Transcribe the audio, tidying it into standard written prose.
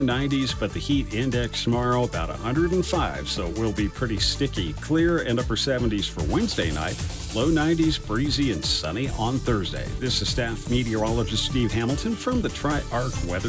90s, but the heat index tomorrow about 105, so it will be pretty sticky. Clear and upper 70s for Wednesday night. Low 90s, breezy and sunny on Thursday. This is staff meteorologist Steve Hamilton from the Tri-Arc Weather